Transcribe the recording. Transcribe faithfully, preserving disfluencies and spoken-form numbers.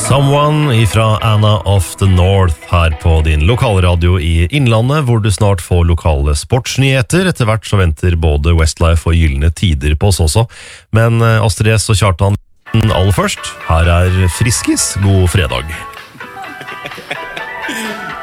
Someone ifra Anna of the North her på din lokalradio i Innlandet, hvor du snart får lokale sportsnyheter. Etter hvert så venter både Westlife og Gyllene Tider på oss også. Men Astrid S og Kjartan aller først, her er Friskis. God fredag.